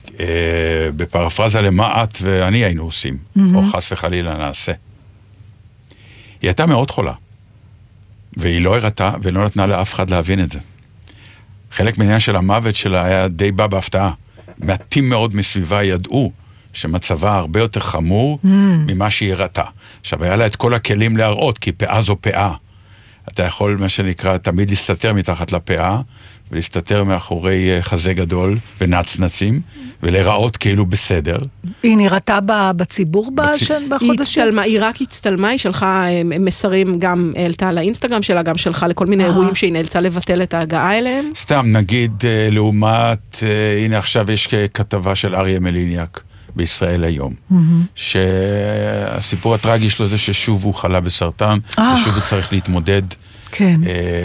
בפרפרזה למה את ואני היינו עושים, או חס וחלילה נעשה. היא הייתה מאוד חולה, והיא לא הראתה ולא נתנה לאף אחד להבין את זה. חלק מהעניין של המוות שלה היה די בא בהפתעה. מעטים מאוד מסביבה ידעו שמצבה הרבה יותר חמור ממה שהיא הראתה. עכשיו, היה לה את כל הכלים להראות, כי פאה זו פאה. אתה יכול, מה שנקרא, תמיד להסתתר מתחת לפאה, ולהסתתר מאחורי חזה גדול ונצנצים, ולראות כאילו בסדר. היא נראתה בציבור בחודשים? היא רק הצטלמה, היא שלחה מסרים, גם העלתה לאינסטגרם שלה, גם שלחה לכל מיני אירועים שהיא נאלצה לבטל את ההגעה אליהם. סתם, נגיד, לעומת, הנה עכשיו יש כתבה של אריה מליניאק בישראל היום, שהסיפור הטרגי שלו זה ששוב הוא חלה בסרטן, ושוב הוא צריך להתמודד. כן.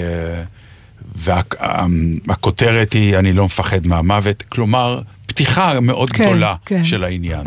והכותרת היא, אני לא מפחד מהמוות, כלומר, פתיחה מאוד גדולה של העניין.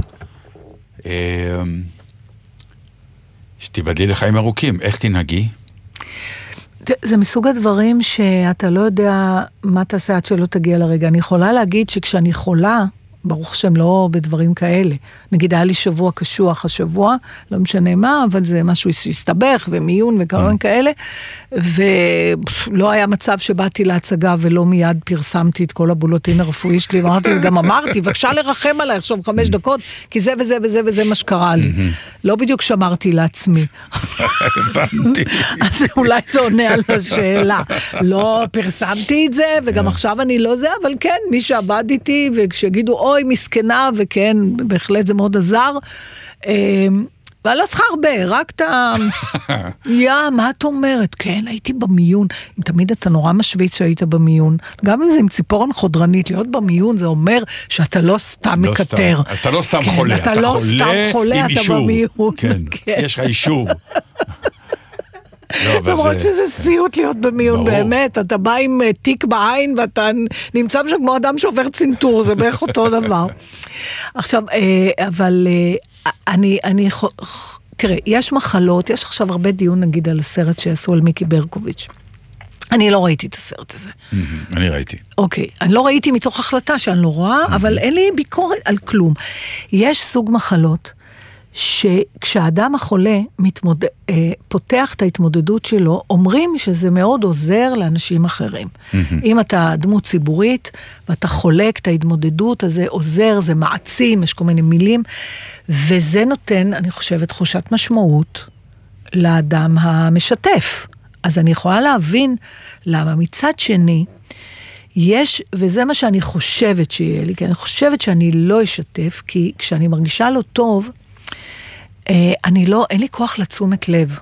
שתיבדלי לחיים ארוכים, איך תנהגי? זה מסוג הדברים שאתה לא יודע מה תעשה עד שלא תגיע לרגע. אני יכולה להגיד שכשאני חולה, ברוך השם לא בדברים כאלה. נגיד, היה לי שבוע קשוח השבוע, לא משנה מה, אבל זה משהו שהסתבך, ומיון וכמובן כאלה, ולא היה מצב שבאתי להצגה, ולא מיד פרסמתי את כל הבולוטין הרפואי שלי, וגם אמרתי, בבקשה לרחם עליי עכשיו 5 דקות, כי זה וזה וזה וזה מה שקרה לי. לא בדיוק שמרתי לעצמי. הבנתי. אז אולי זה עונה על השאלה. לא פרסמתי את זה, וגם עכשיו אני לא זה, אבל כן, מי שעבד איתי, וכשגידו, אוי, מסכנה, וכן, בהחלט זה מאוד עזר. ואני לא צריכה הרבה, רק אתה... מה את אומרת? כן, הייתי במיון. אם תמיד אתה נורא משוויץ שהיית במיון. גם אם זה עם ציפורן חודרנית, להיות במיון זה אומר שאתה לא סתם מקטר. אתה לא סתם חולה. אתה לא סתם חולה, אתה במיון. כן, יש לך אישור. למרות שזה סיוט להיות במיון באמת, אתה בא עם תיק בעין ואתה נמצא שם כמו אדם שעובר צנתור, זה בערך אותו דבר. עכשיו, אבל תראה, יש מחלות, יש עכשיו הרבה דיון נגיד על הסרט שעשו על מיקי ברקוביץ'. אני לא ראיתי את הסרט הזה. אני ראיתי. אוקיי, אני לא ראיתי מתוך החלטה שאני לא רואה, אבל אין לי ביקורת על כלום. יש סוג מחלות, שכשהאדם החולה פותח את ההתמודדות שלו, אומרים שזה מאוד עוזר לאנשים אחרים. אם אתה דמות ציבורית, ואתה חולק את ההתמודדות, אז זה עוזר, זה מעצים, יש כל מיני מילים, וזה נותן, אני חושבת, תחושת משמעות לאדם המשתף. אז אני יכולה להבין למה מצד שני, יש, וזה מה שאני חושבת שיהיה לי, כי אני חושבת שאני לא אשתף, כי כשאני מרגישה לא טוב, אין לי כוח לתשומת לב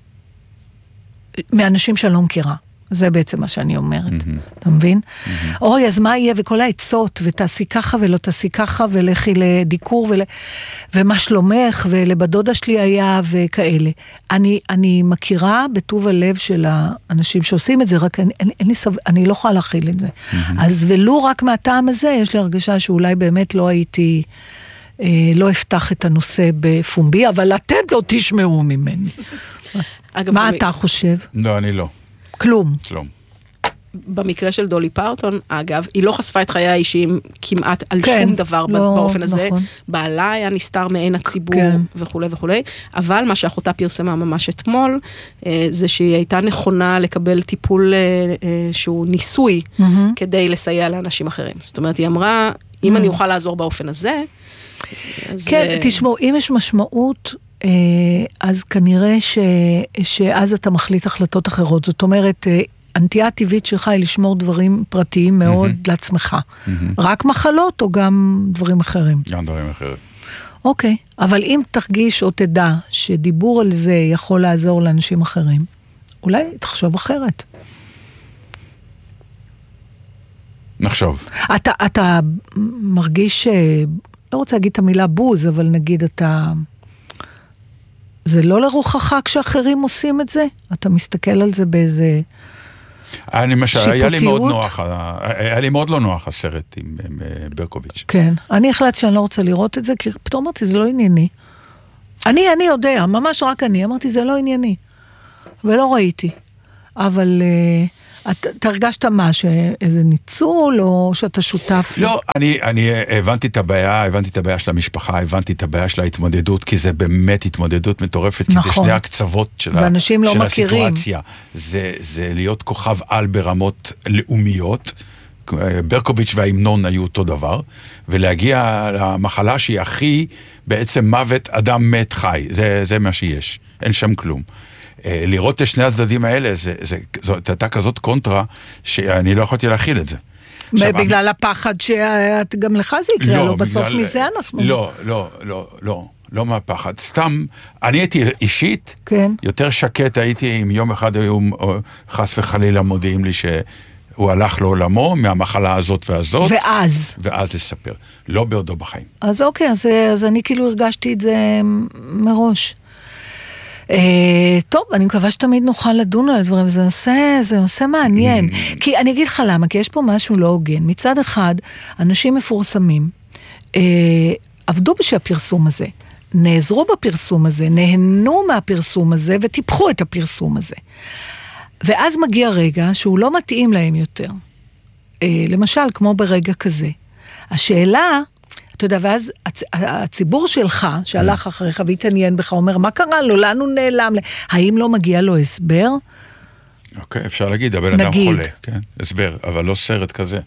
מאנשים שאני לא מכירה. זה בעצם מה שאני אומרת. אתה מבין? אוי, אז מה יהיה? וכל העצות, ותעשי ככה ולא תעשי ככה, ולכי לדיקור, ומה שלומך, ולבדודה שלי היה, וכאלה. אני מכירה בטוב הלב של האנשים שעושים את זה, רק אני לא יכולה להכיל את זה. אז ולו רק מהטעם הזה, יש לי הרגשה שאולי באמת לא הייתי... לא אפתח את הנושא בפומבי, אבל אתם לא תשמעו ממני. מה אתה חושב? לא, אני לא. כלום. כלום. במקרה של דולי פרטון, אגב, היא לא חשפה את חיי האישיים כמעט על שום דבר באופן הזה. בעלה היה נסתר מעין הציבור וכו' וכו'. אבל מה שאחותה פרסמה ממש אתמול, זה שהיא הייתה נכונה לקבל טיפול שהוא ניסוי, כדי לסייע לאנשים אחרים. זאת אומרת, היא אמרה, אם אני אוכל לעזור באופן הזה, כן, תשמעו, אם יש משמעות, אז כנראה שאז אתה מחליט החלטות אחרות. זאת אומרת, הנטייה הטבעית שלך היא לשמור דברים פרטיים מאוד לעצמך. רק מחלות או גם דברים אחרים? גם דברים אחרים. אוקיי, אבל אם תרגיש או תדע שדיבור על זה יכול לעזור לאנשים אחרים, אולי תחשוב אחרת. נחשוב. אתה מרגיש, לא רוצה להגיד את המילה בוז, אבל נגיד אתה, זה לא לרוחך כשאחרים עושים את זה? אתה מסתכל על זה באיזה שיפוטיות? היה לי מאוד לא נוח הסרט עם ברקוביץ'. כן, אני החלטתי שאני לא רוצה לראות את זה, כי פתאום אמרתי, זה לא ענייני. אני יודע, ממש רק אני, אמרתי, זה לא ענייני. ולא ראיתי. אבל אתה הרגשת מה, שאיזה ניצול, או שאתה שותף? לא, אני הבנתי את הבעיה, של המשפחה, הבנתי את הבעיה של ההתמודדות, כי זה באמת התמודדות מטורפת, כי זה שני הקצוות של הסיטואציה. זה להיות כוכב על ברמות לאומיות, ברקוביץ' וההמנון היו אותו דבר, ולהגיע למחלה שהיא הכי בעצם מוות, אדם מת חי, זה מה שיש, אין שם כלום. לראות את שני הצדדים האלה, זאת הייתה כזאת קונטרה, שאני לא יכולתי להכיל את זה. בגלל הפחד שגם לך זה יקרה, לא בסוף מזה אנחנו... לא מהפחד, סתם, אני הייתי אישית, יותר שקט הייתי, אם יום אחד היו חס וחלילה מודיעים לי הוא הלך לעולמו מהמחלה הזאת והזאת. ואז לספר. לא בעודו בחיים. אז אוקיי, אז אני כאילו הרגשתי את זה מראש. טוב, אני מקווה שתמיד נוכל לדון על הדברים, זה נושא מעניין. כי אני אגיד לך למה, כי יש פה משהו לא הוגן. מצד אחד, אנשים מפורסמים, עבדו בשביל הפרסום הזה, נעזרו בפרסום הזה, נהנו מהפרסום הזה, וטיפחו את הפרסום הזה. ואז מגיע רגע שהוא לא מתאים להם יותר. למשל, כמו ברגע כזה. השאלה, אתה יודע, ואז הציבור שלך, שהלך אחריך והתעניין בך, אומר, מה קרה לו? לאן הוא נעלם? האם לא מגיע לו הסבר? אוקיי, אפשר להגיד, הבן אדם חולה. כן, הסבר, אבל לא סרט כזה.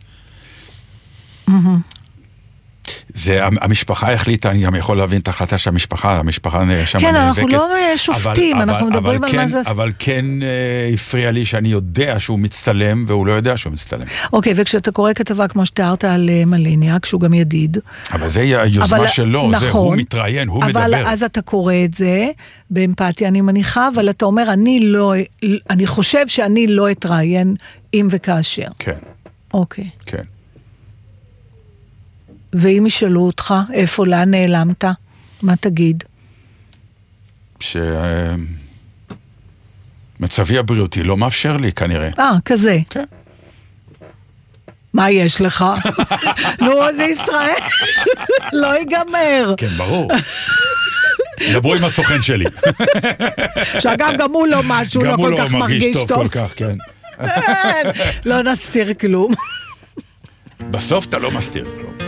זה, המשפחה החליטה, אני גם יכול להבין את ההחלטה שהמשפחה שם כן, אנחנו לא שופטים, אנחנו מדברים על מה זה... אבל כן הפריע לי שאני יודע שהוא מצטלם, והוא לא יודע שהוא מצטלם. אוקיי, וכשאתה קורא כתבה כמו שתיארת על מליניאק, שהוא גם ידיד. אבל זה היוזמה שלו, הוא מתראיין, הוא מדבר. אבל אז אתה קורא את זה, באמפתיה אני מניחה, אבל אתה אומר, אני חושב שאני לא אתראיין אם וכאשר. כן. אוקיי. כן. ואם ישאלו אותך, איפה, לאן נעלמת? מה תגיד? מצבי הבריאותי לא מאפשר לי כנראה. כזה. כן. מה יש לך? נו, זה ישראל. לא ייגמר. כן, ברור. דברו עם הסוכן שלי. שאגב, גם הוא לא משהו, לא כל כך מרגיש טוב. כל כך, כן. לא נסתיר כלום. בסוף אתה לא מסתיר כלום.